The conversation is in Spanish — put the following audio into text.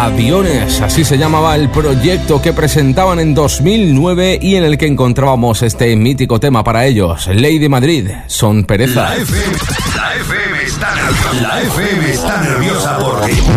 Aviones, así se llamaba el proyecto que presentaban en 2009 y en el que encontrábamos este mítico tema para ellos, Ley de Madrid, Son Pereza. La FM está nerviosa porque